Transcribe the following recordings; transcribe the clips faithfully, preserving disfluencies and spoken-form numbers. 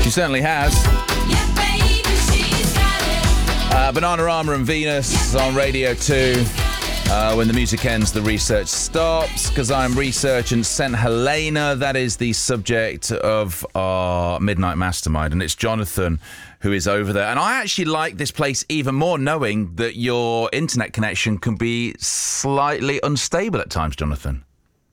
She certainly has. Uh, Bananarama and Venus on Radio two. Uh, when the music ends, the research stops, because I'm researching Saint Helena. That is the subject of our Midnight Mastermind, and it's Jonathan who is over there. And I actually like this place even more, knowing that your internet connection can be slightly unstable at times, Jonathan.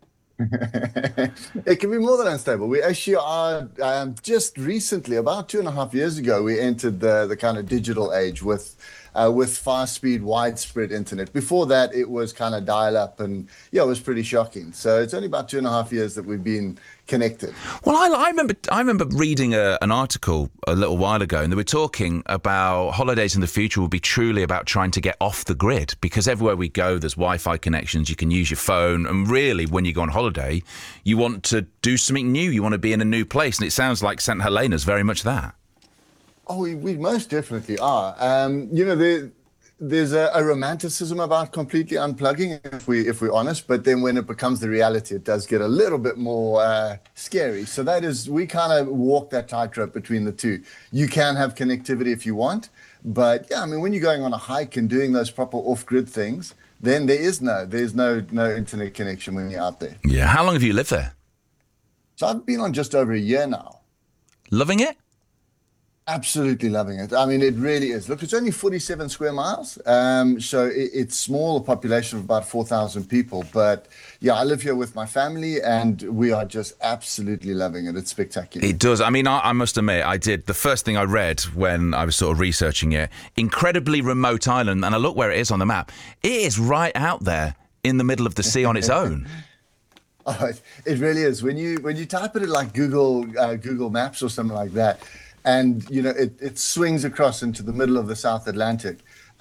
It can be more than unstable. We actually are um, just recently, about two and a half years ago, we entered the the kind of digital age with uh, with fast speed, widespread internet. Before that, it was kind of dial up, and yeah, it was pretty shocking. So it's only about two and a half years that we've been connected. Well, I, I remember I remember reading a, an article a little while ago, and they were talking about holidays in the future will be truly about trying to get off the grid, because everywhere we go, there's Wi-Fi connections. You can use your phone, and really, when you go on holiday, you want to do something new. You want to be in a new place, and it sounds like Saint Helena's very much that. Oh, we, we most definitely are. Um, you know, there, there's a, a romanticism about completely unplugging, if we if we're honest. But then when it becomes the reality, it does get a little bit more uh, scary. So that is, we kind of walk that tightrope between the two. You can have connectivity if you want, but yeah, I mean, when you're going on a hike and doing those proper off-grid things, then there is no there's no no internet connection when you're out there. Yeah. How long have you lived there? So I've been on just over a year now. Loving it? Absolutely loving it. I mean, it really is. Look, it's only forty-seven square miles. Um, so it, it's small, a population of about four thousand people. But yeah, I live here with my family, and we are just absolutely loving it. It's spectacular. It does. I mean, I, I must admit, I did. The first thing I read when I was sort of researching it, incredibly remote island. And I look where it is on the map. It is right out there in the middle of the sea on its own. Oh, it, it really is. When you when you type it in like Google uh, Google Maps or something like that, and you know it, it swings across into the middle of the South Atlantic.